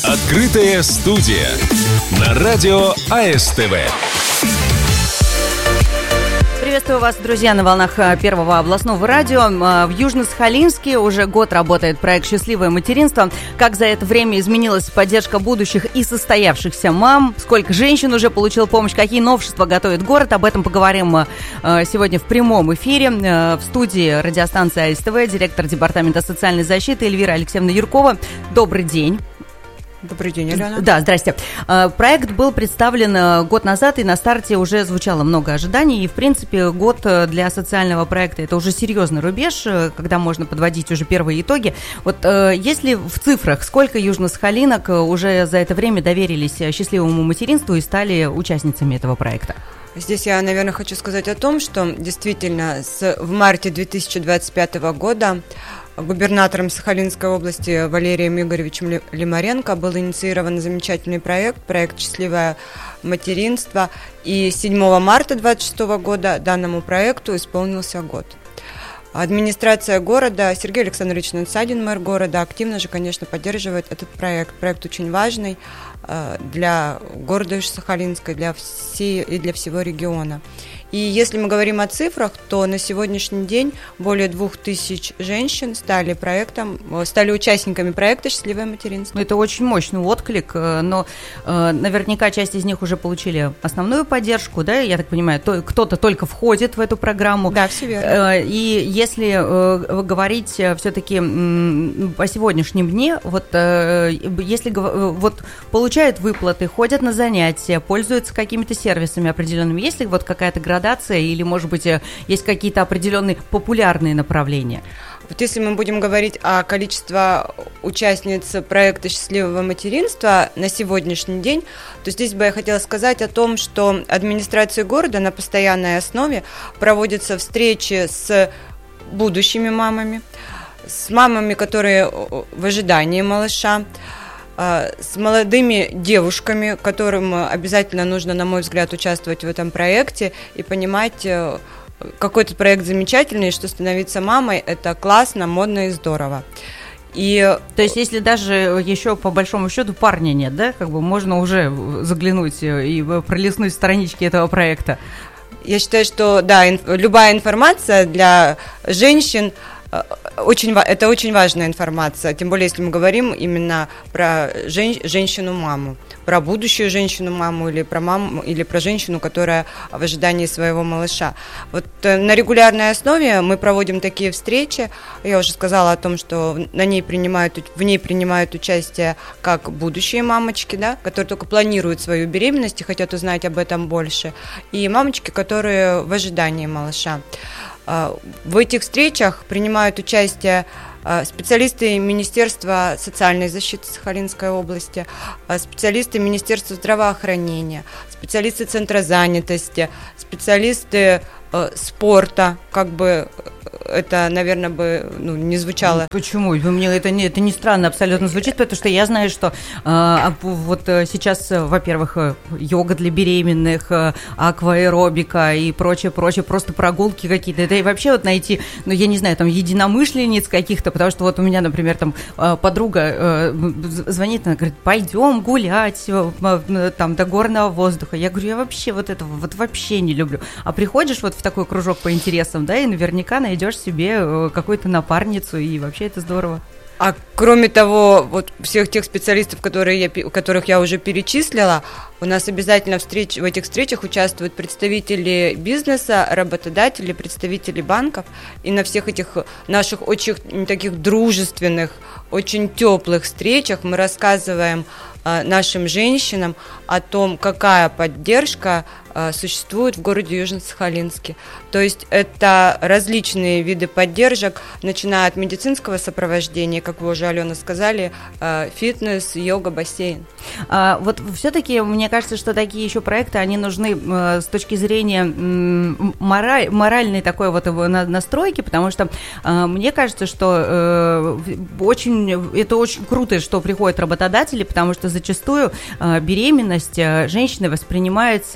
Открытая студия на радио АСТВ. Приветствую вас, друзья, на волнах Первого областного радио. В Южно-Сахалинске уже год работает проект «Счастливое материнство». Как за это время изменилась поддержка будущих и состоявшихся мам? Сколько женщин уже получило помощь? Какие новшества готовит город? Об этом поговорим сегодня в прямом эфире. В студии радиостанции АСТВ директор департамента социальной защиты Эльвира Алексеевна Юркова. Добрый день. Добрый день, Алена. Да, здрасте. Проект был представлен год назад, и на старте уже звучало много ожиданий. И, в принципе, год для социального проекта – это уже серьезный рубеж, когда можно подводить уже первые итоги. Вот если в цифрах, сколько южно-сахалинок уже за это время доверились счастливому материнству и стали участницами этого проекта? Здесь я, наверное, хочу сказать о том, что действительно в марте 2025 года губернатором Сахалинской области Валерием Игоревичем Лимаренко был инициирован замечательный проект «Счастливое материнство». И 7 марта 2026 года данному проекту исполнился год. Администрация города, Сергей Александрович Насадин, мэр города, активно же, конечно, поддерживает этот проект. Проект очень важный для города Южно-Сахалинска, для всего региона. И если мы говорим о цифрах, то на сегодняшний день более 2000 женщин стали участниками проекта «Счастливое материнство». Это очень мощный отклик, но наверняка часть из них уже получили основную поддержку, да, я так понимаю, кто-то только входит в эту программу. Да, все верно. И если говорить все-таки о сегодняшнем дне, если получают выплаты, ходят на занятия, пользуются какими-то сервисами определенными, есть ли какая-то градация или, может быть, есть какие-то определенные популярные направления? Вот если мы будем говорить о количестве участниц проекта «Счастливого материнства» на сегодняшний день, то здесь бы я хотела сказать о том, что администрацией города на постоянной основе проводятся встречи с будущими мамами, с мамами, которые в ожидании малыша, с молодыми девушками, которым обязательно нужно, на мой взгляд, участвовать в этом проекте и понимать, какой этот проект замечательный, что становиться мамой – это классно, модно и здорово. То есть, если даже еще по большому счету парня нет, да, можно уже заглянуть и пролистнуть странички этого проекта? Я считаю, что да, любая информация для женщин это очень важная информация, тем более, если мы говорим именно про женщину-маму, про будущую женщину-маму или про маму, или про женщину, которая в ожидании своего малыша. На регулярной основе мы проводим такие встречи. Я уже сказала о том, что в ней принимают участие как будущие мамочки, да, которые только планируют свою беременность и хотят узнать об этом больше, и мамочки, которые в ожидании малыша. В этих встречах принимают участие специалисты Министерства социальной защиты Сахалинской области, специалисты Министерства здравоохранения, специалисты Центра занятости, специалисты спорта, это, наверное, бы не звучало. Почему? Мне это не странно абсолютно звучит, потому что я знаю, что сейчас, во-первых, йога для беременных, акваэробика и прочее, просто прогулки какие-то. Это и вообще найти, я не знаю, единомышленниц каких-то, потому что у меня, например, подруга звонит, она говорит, пойдем гулять до горного воздуха. Я говорю, я вообще вообще не люблю. А приходишь в такой кружок по интересам, да, и наверняка найдешь себе какую-то напарницу, и вообще это здорово. А кроме того, всех тех специалистов, которых я уже перечислила, у нас обязательно в этих встречах участвуют представители бизнеса, работодатели, представители банков, и на всех этих наших очень таких дружественных, очень теплых встречах мы рассказываем нашим женщинам о том, какая поддержка существует в городе Южно-Сахалинске. То есть это различные виды поддержек, начиная от медицинского сопровождения, как вы уже, Алена, сказали, фитнес, йога, бассейн. Все-таки мне кажется, что такие еще проекты, они нужны с точки зрения моральной такой настройки, потому что мне кажется, что это очень круто, что приходят работодатели, потому что зачастую беременность женщины воспринимается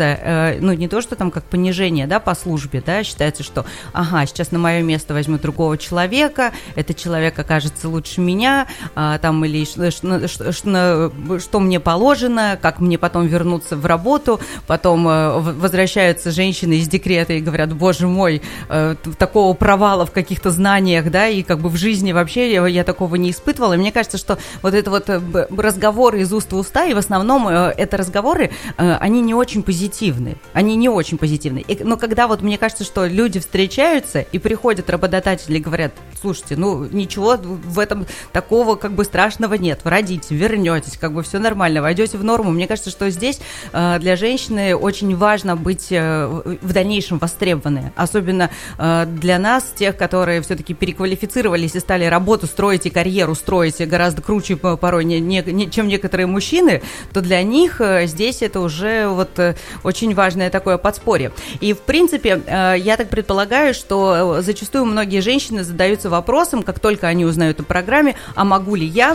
не то, что там как понижение, да, по службе, да, считается, что, сейчас на мое место возьмут другого человека, этот человек окажется лучше меня, там, или что мне положено, как мне потом вернуться в работу, потом возвращаются женщины из декрета и говорят: боже мой, такого провала в каких-то знаниях, да, и как бы в жизни вообще я такого не испытывала. И мне кажется, что вот это вот разговоры из уст в уста, и в основном это разговоры, они не очень позитивны. Но когда вот мне кажется, что люди встречаются и приходят работодатели и говорят: слушайте, ничего в этом такого как бы страшного нет, вы родите, вернетесь, как бы все нормально, войдете в норму. Мне кажется, что здесь для женщины очень важно быть в дальнейшем востребованной, особенно для нас, тех, которые все-таки переквалифицировались и стали работу строить и карьеру строить гораздо круче порой, чем некоторые мужчины, то для них здесь это уже вот очень важное такое подспорье. И, в принципе, я так предполагаю, что зачастую многие женщины задаются вопросом, как только они узнают о программе: а могу ли я,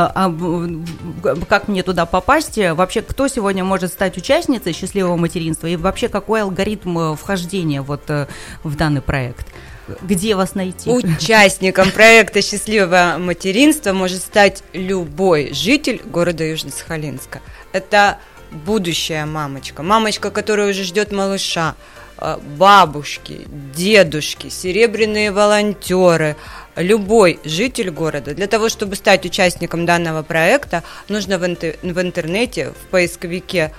как мне туда попасть, вообще кто сегодня может стать участницей счастливого материнства, и вообще какой алгоритм вхождения вот в данный проект? Где вас найти? Участником проекта «Счастливое материнство» может стать любой житель города Южно-Сахалинска. Это будущая мамочка, которая уже ждет малыша, бабушки, дедушки, серебряные волонтеры, любой житель города. Для того, чтобы стать участником данного проекта, нужно в интернете, в поисковике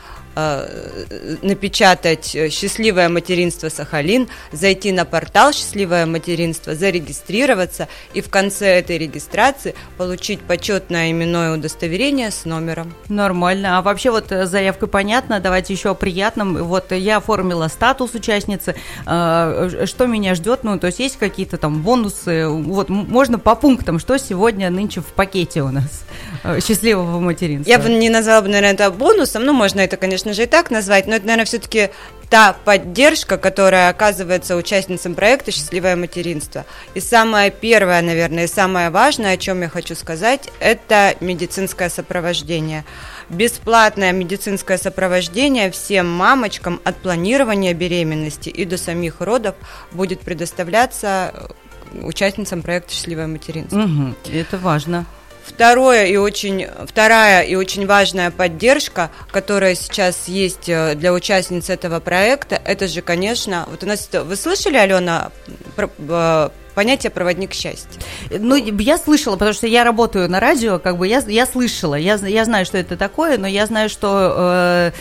напечатать «Счастливое материнство Сахалин», зайти на портал «Счастливое материнство», зарегистрироваться и в конце этой регистрации получить почетное именное удостоверение с номером. Нормально. А вообще вот заявка понятна, давайте еще о приятном. Вот я оформила статус участницы, что меня ждет, то есть есть какие-то там бонусы, вот можно по пунктам, что сегодня нынче в пакете у нас счастливого материнства. Я бы не назвала, наверное, это бонусом, можно это, конечно же, и так назвать, но это, наверное, все-таки та поддержка, которая оказывается участницам проекта «Счастливое материнство». И самое первое, наверное, и самое важное, о чем я хочу сказать, это медицинское сопровождение. Бесплатное медицинское сопровождение всем мамочкам от планирования беременности и до самих родов будет предоставляться участницам проекта «Счастливое материнство». Это важно. Вторая и очень важная поддержка, которая сейчас есть для участниц этого проекта, это же, конечно, вот у нас, вы слышали, Алена, понятие «проводник счастья»? Я слышала, потому что я работаю на радио, как бы я слышала, я знаю, что это такое, но я знаю, что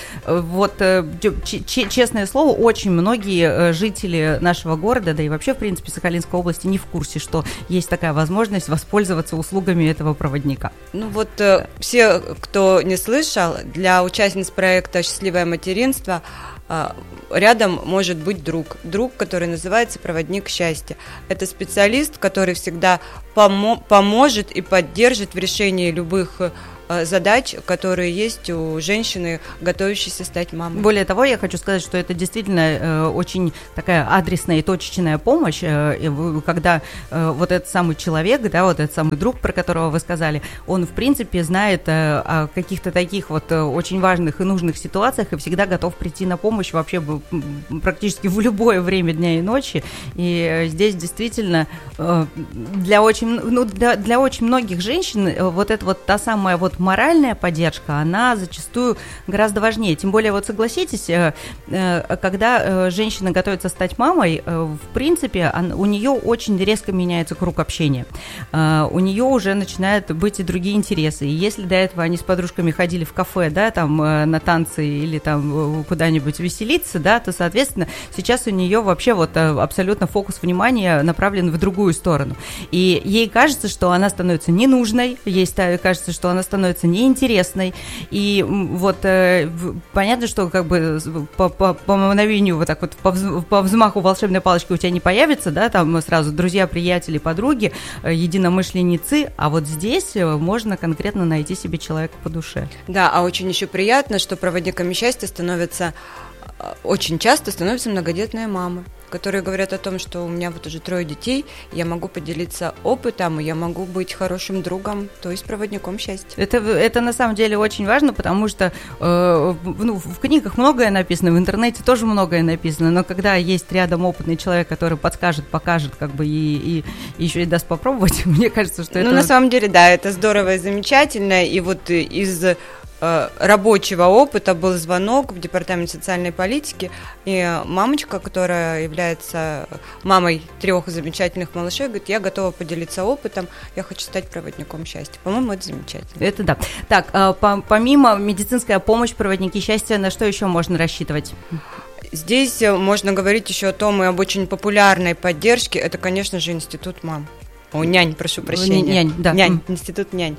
честное слово, очень многие жители нашего города, да и вообще, в принципе, Сахалинской области не в курсе, что есть такая возможность воспользоваться услугами этого проводника. Все, кто не слышал, для участниц проекта «Счастливое материнство» рядом может быть друг, который называется проводник счастья. Это специалист, который всегда поможет и поддержит в решении любых задач, которые есть у женщины, готовящейся стать мамой. Более того, я хочу сказать, что это действительно очень такая адресная и точечная помощь, когда вот этот самый человек, да, вот этот самый друг, про которого вы сказали, он, в принципе, знает о каких-то таких вот очень важных и нужных ситуациях и всегда готов прийти на помощь вообще практически в любое время дня и ночи. И здесь действительно для очень многих женщин вот эта вот та самая вот моральная поддержка, она зачастую гораздо важнее. Тем более, вот согласитесь, когда женщина готовится стать мамой, в принципе, у нее очень резко меняется круг общения. У нее уже начинают быть и другие интересы. И если до этого они с подружками ходили в кафе, да, там на танцы или там куда-нибудь веселиться, да, то, соответственно, сейчас у нее вообще вот абсолютно фокус внимания направлен в другую сторону. И ей кажется, что она становится ненужной, ей кажется, что она становится неинтересной, и вот понятно, что как бы по мгновению вот так вот по взмаху волшебной палочки у тебя не появится, да, там сразу друзья, приятели, подруги, единомышленницы, а вот здесь можно конкретно найти себе человека по душе. Да, а очень еще приятно, что проводниками счастья очень часто становятся многодетные мамы. которые говорят о том, что у меня вот уже 3 детей, я могу поделиться опытом, и я могу быть хорошим другом, то есть проводником счастья. Это на самом деле очень важно, потому что в книгах многое написано, в интернете тоже многое написано, но когда есть рядом опытный человек, который подскажет, покажет, как бы и еще и даст попробовать, мне кажется, что это... На самом деле, да, это здорово и замечательно, и вот из рабочего опыта был звонок в департамент социальной политики, и мамочка, которая является мамой 3 замечательных малышей, говорит, я готова поделиться опытом, я хочу стать проводником счастья. По-моему, это замечательно. Это да. Так, помимо медицинская помощь, проводники счастья, на что еще можно рассчитывать? Здесь можно говорить еще о том и об очень популярной поддержке, это, конечно же, институт мам. Нянь, прошу прощения. Нянь, институт нянь.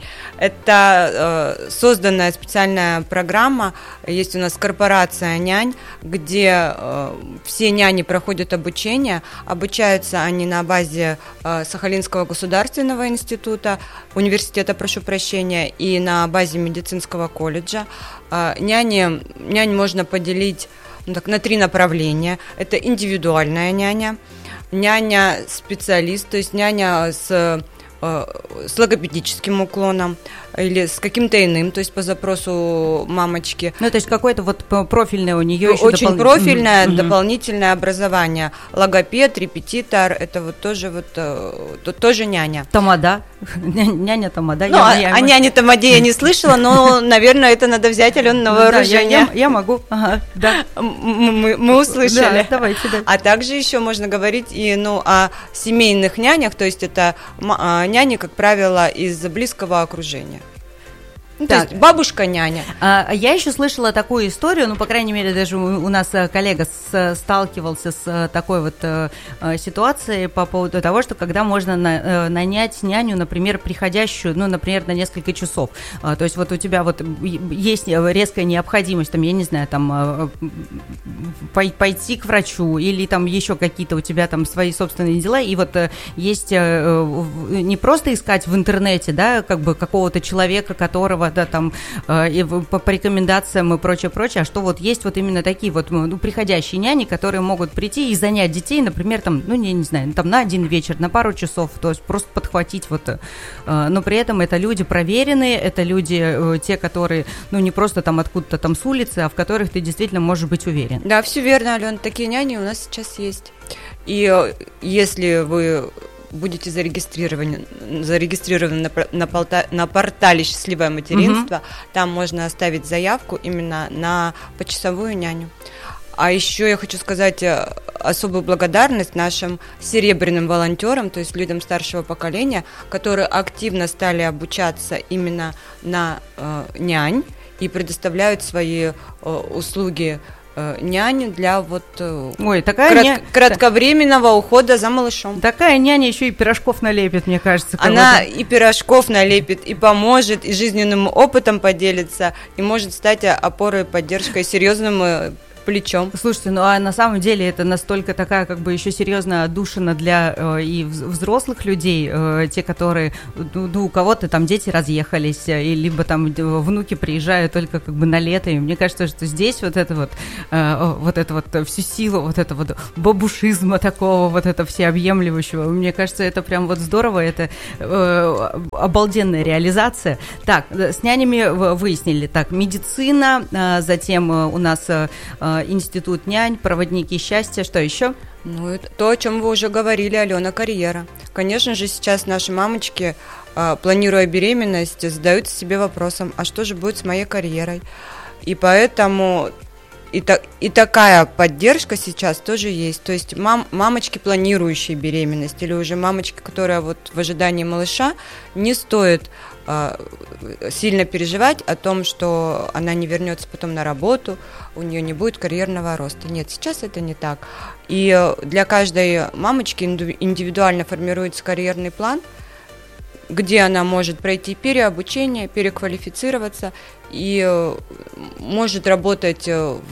Это созданная специальная программа, есть у нас корпорация нянь, где все няни проходят обучение, обучаются они на базе Сахалинского государственного института, университета, прошу прощения, и на базе медицинского колледжа. Нянь можно поделить на 3 направления. Это индивидуальная няня, няня-специалист, то есть няня с логопедическим уклоном или с каким-то иным, то есть по запросу мамочки. Ну, то есть какое-то вот профильное у нее еще очень профильное дополнительное образование. Логопед, репетитор, это вот тоже няня. Тамада, няня Тамада. О няне Тамаде я не слышала, но, наверное, это надо взять, Алена, на вооружение. Я могу, да. Мы услышали. Да, давайте, да. А также еще можно говорить и о семейных нянях, то есть это няни, как правило, из близкого окружения. То есть бабушка-няня. Я еще слышала такую историю, по крайней мере, даже у нас коллега сталкивался с такой вот ситуацией по поводу того, что когда можно нанять няню, например, приходящую, например, на несколько часов. То есть вот у тебя вот есть резкая необходимость, там, я не знаю, там, пойти к врачу или там еще какие-то у тебя там свои собственные дела, и вот есть не просто искать в интернете, да, как бы какого-то человека, которого там и по рекомендациям и прочее, а что вот есть вот именно такие вот приходящие няни, которые могут прийти и занять детей, например, там, я не знаю, там на 1 вечер, на пару часов, то есть просто подхватить но при этом это люди проверенные, это люди те, которые, не просто там откуда-то там с улицы, а в которых ты действительно можешь быть уверен. Да, все верно, Алена, такие няни у нас сейчас есть. И если вы будете зарегистрированы на портале «Счастливое материнство», там можно оставить заявку именно на почасовую няню. А еще я хочу сказать особую благодарность нашим серебряным волонтерам, то есть людям старшего поколения, которые активно стали обучаться именно на нянь и предоставляют свои услуги няни для кратковременного ухода за малышом. Такая няня еще и пирожков налепит, мне кажется. Она и пирожков налепит, и поможет, и жизненным опытом поделится, и может стать опорой, поддержкой, серьезным плечом. Слушайте, а на самом деле это настолько такая как бы еще серьезная отдушина для и взрослых людей, те, которые, у кого-то там дети разъехались, и либо там внуки приезжают только как бы на лето, и мне кажется, что здесь вот это всю силу вот это вот бабушизма такого, вот это всеобъемлющего, мне кажется, это прям вот здорово, это обалденная реализация. Так, с нянями выяснили, так, медицина, затем у нас институт нянь, проводники счастья, что еще? Это то, о чем вы уже говорили, Алена, карьера. Конечно же, сейчас наши мамочки, планируя беременность, задаются себе вопросом, а что же будет с моей карьерой? И поэтому и такая поддержка сейчас тоже есть. То есть мамочки, планирующие беременность, или уже мамочки, которые в ожидании малыша, не стоит сильно переживать о том, что она не вернется потом на работу, у нее не будет карьерного роста. Нет, сейчас это не так. И для каждой мамочки индивидуально формируется карьерный план, где она может пройти переобучение, переквалифицироваться и может работать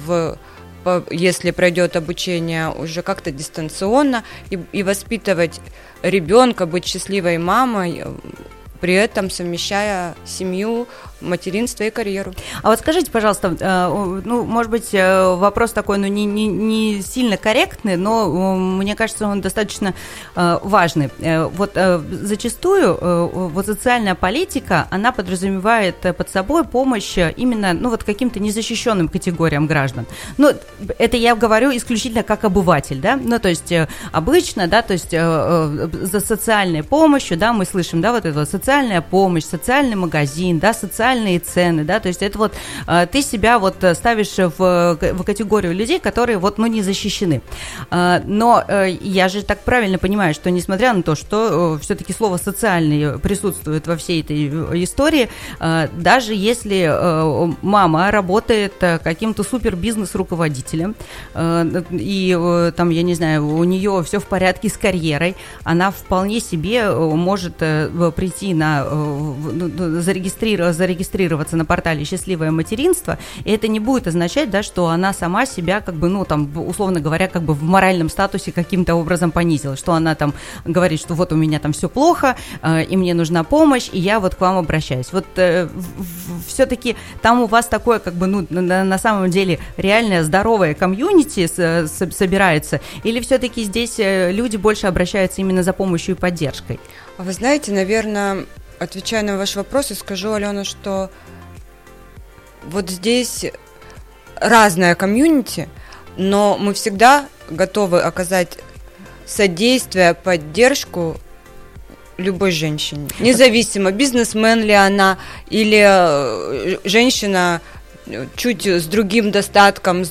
если пройдет обучение уже как-то дистанционно, и воспитывать ребенка, быть счастливой мамой, при этом совмещая семью, материнство и карьеру. А вот скажите, пожалуйста, ну, может быть, вопрос такой, ну, не сильно корректный, но мне кажется, он достаточно важный. Вот зачастую вот социальная политика, она подразумевает под собой помощь именно, ну, вот каким-то незащищенным категориям граждан. Ну, это я говорю исключительно как обыватель, да, ну, то есть обычно, да, то есть за социальной помощью, да, мы слышим, да, вот это вот социальная помощь, социальный магазин, да, социальные цены, да, то есть это вот ты себя вот ставишь в категорию людей, которые вот, ну, не защищены. Но я же так правильно понимаю, что несмотря на то, что все-таки слово «социальный» присутствует во всей этой истории, даже если мама работает каким-то супербизнес-руководителем, и там, я не знаю, у нее все в порядке с карьерой, она вполне себе может прийти на зарегистрироваться на портале «Счастливое материнство», и это не будет означать, да, что она сама себя, как бы, ну, там, условно говоря, как бы в моральном статусе каким-то образом понизила, что она там говорит, что вот у меня там все плохо, и мне нужна помощь, и я вот к вам обращаюсь. Вот все-таки там у вас такое, как бы, ну, на самом деле реальное здоровое комьюнити собирается, или все-таки здесь люди больше обращаются именно за помощью и поддержкой? Вы знаете, наверное, отвечая на ваш вопрос, я скажу, Алена, что вот здесь разное комьюнити, но мы всегда готовы оказать содействие, поддержку любой женщине. Независимо, бизнесмен ли она, или женщина чуть с другим достатком,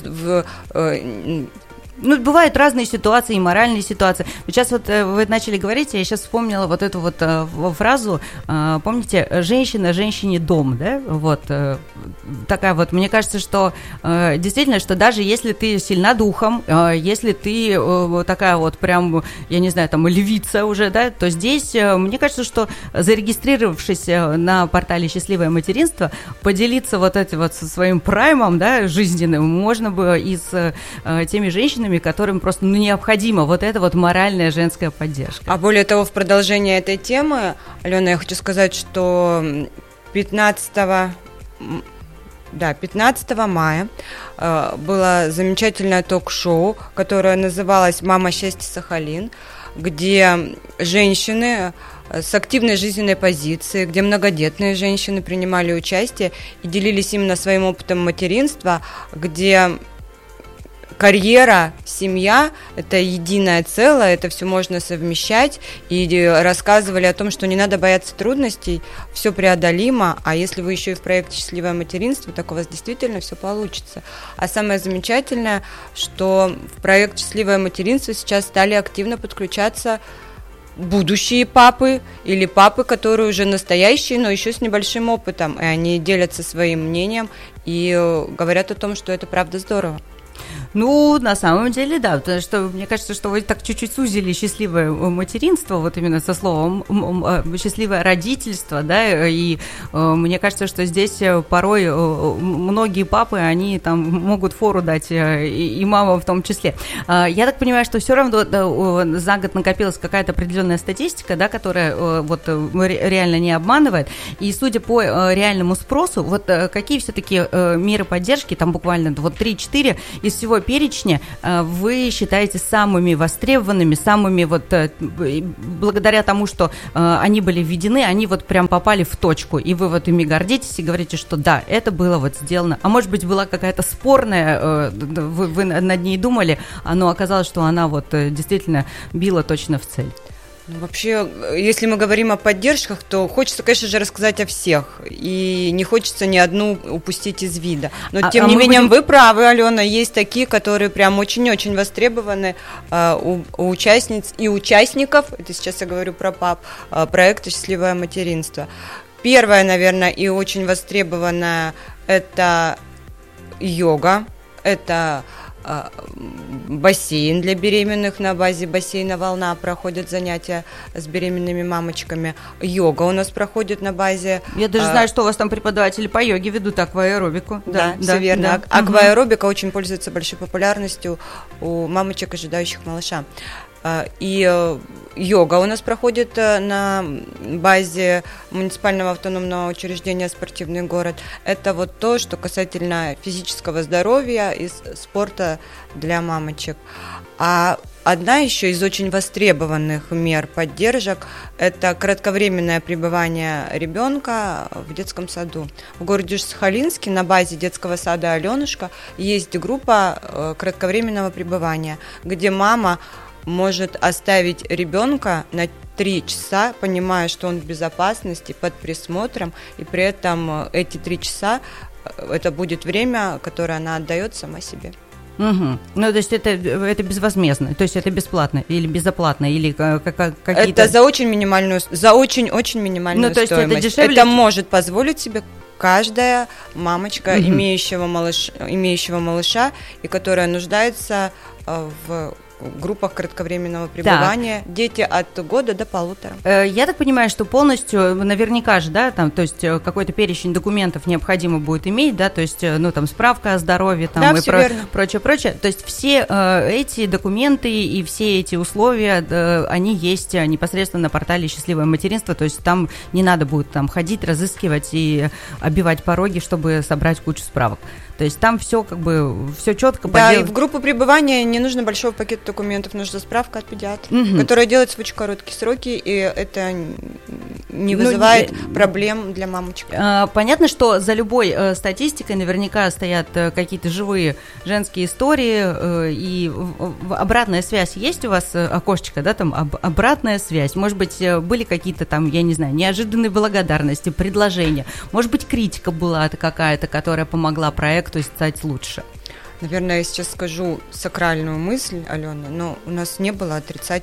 ну, бывают разные ситуации, и моральные ситуации. Сейчас вот вы начали говорить, я сейчас вспомнила вот эту вот фразу, помните, женщина женщине дом, да, вот, такая вот, мне кажется, что действительно, что даже если ты сильна духом, если ты такая вот прям, я не знаю, там, львица уже, да, то здесь, мне кажется, что зарегистрировавшись на портале «Счастливое материнство», поделиться вот этим вот со своим праймом, да, жизненным, можно бы и с теми женщинами, которым просто, ну, необходима вот эта вот моральная женская поддержка. А более того, в продолжение этой темы, Алена, я хочу сказать, что 15 мая было замечательное ток-шоу, которое называлось «Мама счастья Сахалин», где женщины с активной жизненной позицией, где многодетные женщины принимали участие и делились именно своим опытом материнства, где карьера, семья – это единое целое, это все можно совмещать, и рассказывали о том, что не надо бояться трудностей, все преодолимо, а если вы еще и в проекте «Счастливое материнство», так у вас действительно все получится. А самое замечательное, что в проект «Счастливое материнство» сейчас стали активно подключаться будущие папы или папы, которые уже настоящие, но еще с небольшим опытом, и они делятся своим мнением и говорят о том, что это правда здорово. Ну, на самом деле, да, потому что мне кажется, что вы так чуть-чуть сузили счастливое материнство, вот именно со словом счастливое родительство, да, и мне кажется, что здесь порой многие папы, они там могут фору дать, и мамам в том числе. Я так понимаю, что все равно за год накопилась какая-то определенная статистика, да, которая вот реально не обманывает, и судя по реальному спросу, вот какие все-таки меры поддержки, там буквально вот 3-4 из всего перечня вы считаете самыми востребованными, самыми вот благодаря тому, что они были введены, они вот прям попали в точку, и вы вот ими гордитесь и говорите, что да, это было вот сделано. А может быть, была какая-то спорная, вы над ней думали, но оказалось, что она вот действительно била точно в цель. Ну, вообще, если мы говорим о поддержках, то хочется, конечно же, рассказать о всех. И не хочется ни одну упустить из вида. Но, тем не менее, вы правы, Алена, есть такие, которые прям очень-очень востребованы у участниц и участников, это сейчас я говорю про пап, проекта «Счастливое материнство». Первое, наверное, и очень востребованное – это йога, это бассейн для беременных. На базе бассейна «Волна» проходят занятия с беременными мамочками. Йога у нас проходит на базе. Я даже знаю, что у вас там преподаватели по йоге ведут акваэробику. Да, все верно. Да. Акваэробика очень пользуется большой популярностью у мамочек, ожидающих малыша. И йога у нас проходит на базе муниципального автономного учреждения «Спортивный город». Это вот то, что касательно физического здоровья и спорта для мамочек. А одна еще из очень востребованных мер поддержек – это кратковременное пребывание ребенка в детском саду. В городе Сахалинске на базе детского сада «Аленушка» есть группа кратковременного пребывания, где мама может оставить ребенка на 3 часа, понимая, что он в безопасности, под присмотром, и при этом эти 3 часа это будет время, которое она отдает сама себе. Угу. Ну, то есть это безвозмездно, то есть это бесплатно или безоплатно, или какие-то... Это за очень минимальную, за очень-очень минимальную стоимость. Это дешевле? Это может позволить себе каждая мамочка, имеющего малыша, и которая нуждается в группах кратковременного пребывания, да. Дети от года до 1,5. Я так понимаю, что полностью, наверняка же, да, там, то есть какой-то перечень документов необходимо будет иметь, да, то есть, ну, там, справка о здоровье, там, да, и прочее. То есть все эти документы и все эти условия, они есть непосредственно на портале «Счастливое материнство», то есть там не надо будет там ходить, разыскивать и оббивать пороги, чтобы собрать кучу справок. То есть там все как бы, все четко. Да, и в группу пребывания не нужно большого пакета документов, нужна справка от педиатра, которая делается в очень короткие сроки, и это не вызывает проблем для мамочек. Понятно, что за любой статистикой наверняка стоят какие-то живые женские истории, и обратная связь есть у вас, окошечко, да, там обратная связь? Может быть, были какие-то там, я не знаю, неожиданные благодарности, предложения? Может быть, критика была какая-то, которая помогла проекту стать лучше? Наверное, я сейчас скажу сакральную мысль, Алена, но у нас не было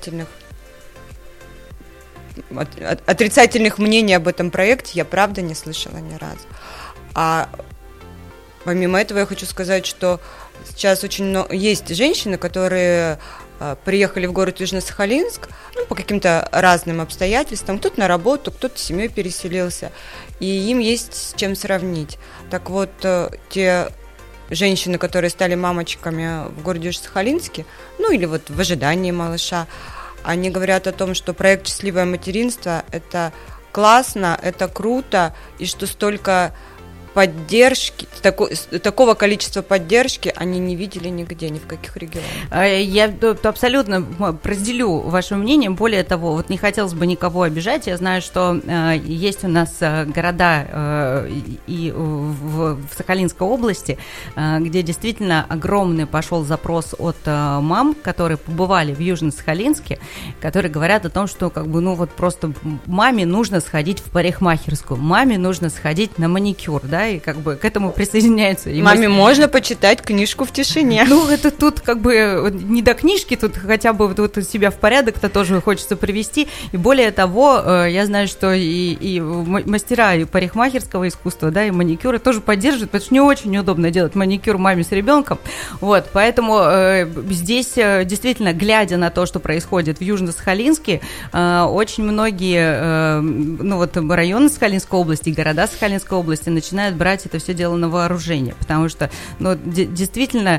отрицательных мнений об этом проекте, я правда не слышала ни разу. А помимо этого я хочу сказать, что сейчас очень много есть женщины, которые приехали в город Южно-Сахалинск, ну, по каким-то разным обстоятельствам, кто-то на работу, кто-то с семьей переселился, и им есть с чем сравнить. Так вот, те женщины, которые стали мамочками в городе Южно-Сахалинске, ну или вот в ожидании малыша, они говорят о том, что проект «Счастливое материнство» – это классно, это круто, и что столько поддержки, такого количества поддержки они не видели нигде, ни в каких регионах. Я абсолютно разделю ваше мнение. Более того, вот не хотелось бы никого обижать. Я знаю, что есть у нас города и в Сахалинской области, где действительно огромный пошел запрос от мам, которые побывали в Южно-Сахалинске, которые говорят о том, что как бы, ну вот просто маме нужно сходить в парикмахерскую, маме нужно сходить на маникюр, да, и как бы к этому присоединяются. И маме можно почитать книжку в тишине. Ну, это тут как бы не до книжки, тут хотя бы вот себя в порядок-то тоже хочется привести. И более того, я знаю, что и мастера и парикмахерского искусства, да, и маникюры тоже поддерживают, потому что не очень удобно делать маникюр маме с ребенком. Вот, поэтому здесь действительно, глядя на то, что происходит в Южно-Сахалинске, очень многие, ну вот районы Сахалинской области, города Сахалинской области начинают брать это все дело на вооружение, потому что, ну, действительно,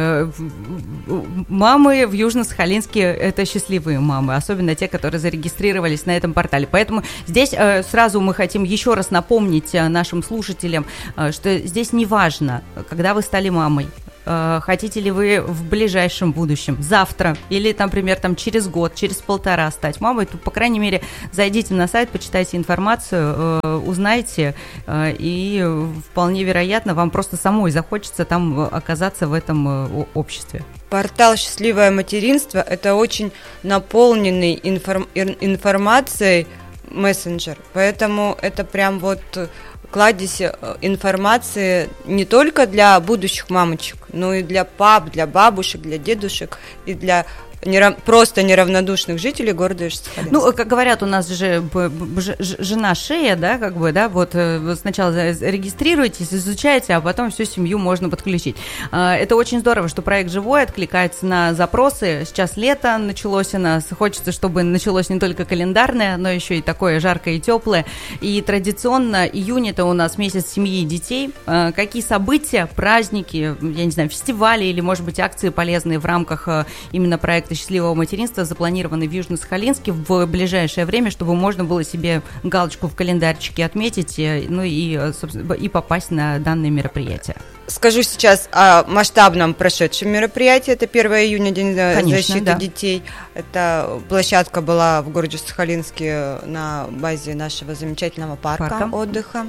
мамы в Южно-Сахалинске – это счастливые мамы, особенно те, которые зарегистрировались на этом портале. Поэтому здесь сразу мы хотим еще раз напомнить нашим слушателям, что здесь не важно, когда вы стали мамой, хотите ли вы в ближайшем будущем, завтра или, например, там, через год, через 1,5 стать мамой, то, по крайней мере, зайдите на сайт, почитайте информацию, узнайте, и вполне вероятно, вам просто самой захочется там оказаться в этом обществе. Портал «Счастливое материнство» – это очень наполненный информацией мессенджер, поэтому это прям вот кладезь информации не только для будущих мамочек, но и для пап, для бабушек, для дедушек и для просто неравнодушных жителей города Южно-Сахалинска. Ну, как говорят, у нас же жена шея, да, как бы, да, вот сначала регистрируйтесь, изучайте, а потом всю семью можно подключить. Это очень здорово, что проект живой, откликается на запросы. Сейчас лето началось у нас, хочется, чтобы началось не только календарное, но еще и такое жаркое и теплое. И традиционно июнь – это у нас месяц семьи и детей. Какие события, праздники, я не знаю, фестивали или, может быть, акции полезные в рамках именно проекта проекта «Счастливого материнства» запланированы в Южно-Сахалинске в ближайшее время, чтобы можно было себе галочку в календарчике отметить, ну и, собственно, и попасть на данное мероприятие. Скажу сейчас о масштабном прошедшем мероприятии. Это 1 июня, День защиты детей. Эта площадка была в городе Сахалинске на базе нашего замечательного парка отдыха.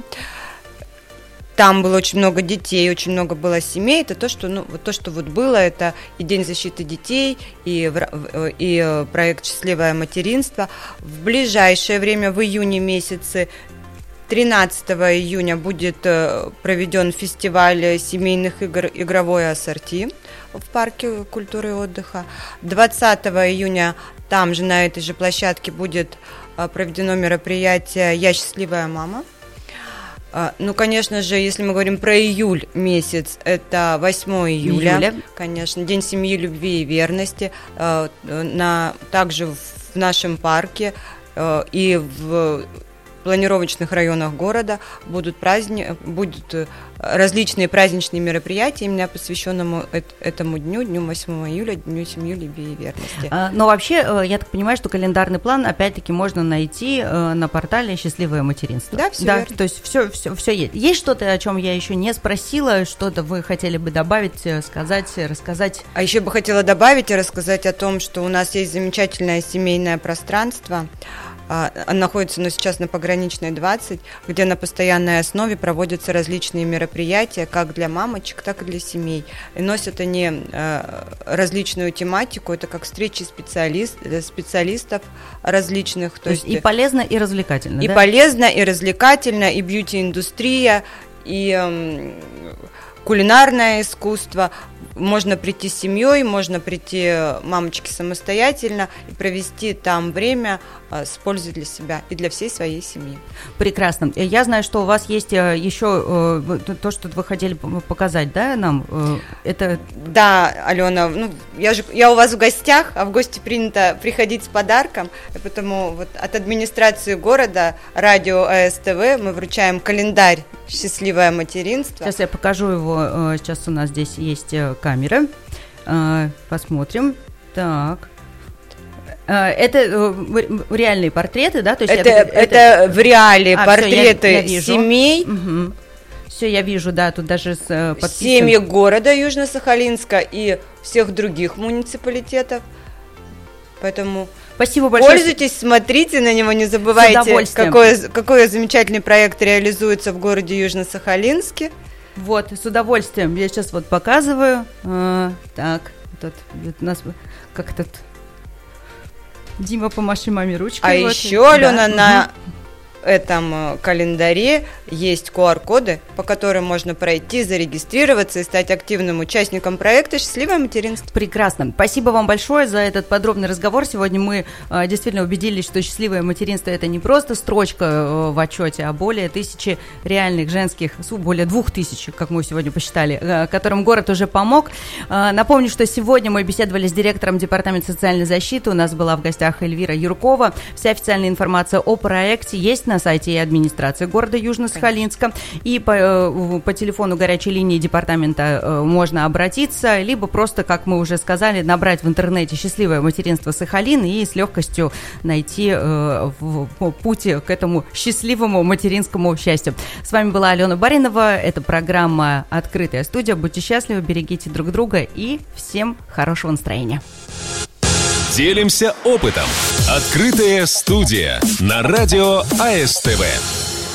Там было очень много детей, очень много было семей. Это то, что было, это и День защиты детей, и проект «Счастливое материнство». В ближайшее время, в июне месяце, 13 июня будет проведен фестиваль семейных игр «Игровое ассорти» в парке культуры и отдыха. 20 июня там же, на этой же площадке, будет проведено мероприятие «Я счастливая мама». Ну, конечно же, если мы говорим про июль месяц, это 8 июля. Конечно, День семьи, любви и верности. Также в нашем парке и в планировочных районах города будут различные праздничные мероприятия, именно посвященному этому дню 8 июля, Дню семьи, любви и верности. Но вообще, я так понимаю, что календарный план, опять-таки, можно найти на портале «Счастливое материнство». Да, все верно. То есть все есть. Есть что-то, о чем я еще не спросила, что-то вы хотели бы добавить, сказать, рассказать? А еще бы хотела добавить и рассказать о том, что у нас есть замечательное семейное пространство. Он находится сейчас на Пограничной 20, где на постоянной основе проводятся различные мероприятия, как для мамочек, так и для семей. И носят они различную тематику, это как встречи специалистов различных. То есть и полезно, и развлекательно, и полезно, и развлекательно, и бьюти-индустрия, и кулинарное искусство. Можно прийти с семьей, можно прийти мамочке самостоятельно и провести там время с пользой для себя и для всей своей семьи. Прекрасно. Я знаю, что у вас есть еще то, что вы хотели показать, да, нам? Это... Да, Алена, я у вас в гостях, а в гости принято приходить с подарком, поэтому вот от администрации города, радио АСТВ, мы вручаем календарь «Счастливое материнство». Сейчас я покажу его, сейчас у нас здесь есть камера, посмотрим. Так. Это реальные портреты, да? То есть это в реале портреты семей. Угу. Все, я вижу, да, тут даже подписан. Семьи города Южно-Сахалинска и всех других муниципалитетов. Поэтому спасибо большое. Пользуйтесь, смотрите на него, не забывайте, какой замечательный проект реализуется в городе Южно-Сахалинске. Вот, с удовольствием. Я сейчас вот показываю. Так, тут у нас как этот Дима, помаши маме ручкой. А вот. Еще, Алена, на этом календаре есть QR-коды, по которым можно пройти, зарегистрироваться и стать активным участником проекта «Счастливое материнство». Прекрасно. Спасибо вам большое за этот подробный разговор. Сегодня мы действительно убедились, что счастливое материнство – это не просто строчка в отчете, а более 1000 реальных женских, более 2000, как мы сегодня посчитали, которым город уже помог. Напомню, что сегодня мы беседовали с директором Департамента социальной защиты. У нас была в гостях Эльвира Юркова. Вся официальная информация о проекте есть на сайте и администрации города Южно-Сахалинска. И по телефону горячей линии департамента можно обратиться, либо просто, как мы уже сказали, набрать в интернете «Счастливое материнство Сахалин» и с легкостью найти путь к этому счастливому материнскому счастью. С вами была Алена Баринова. Это программа «Открытая студия». Будьте счастливы, берегите друг друга и всем хорошего настроения. Делимся опытом. Открытая студия на радио АСТВ.